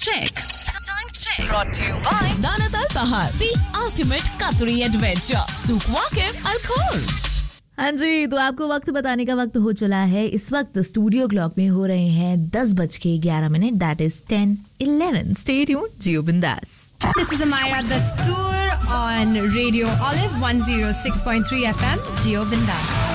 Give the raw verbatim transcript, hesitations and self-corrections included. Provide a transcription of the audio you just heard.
check. Time check. Brought to you by Danat Al Bahar, the ultimate Qatari adventure. Souk Waqif Al Khor. हाँ जी, तो आपको वक्त बताने का वक्त हो चला है. इस वक्त स्टूडियो क्लॉक में हो रहे हैं दस बज के ग्यारह minute. That is ten eleven. Stay tuned, जियो बिंदास. This is Amira Dastoor on Radio Olive one oh six point three F M, Geo Bindas.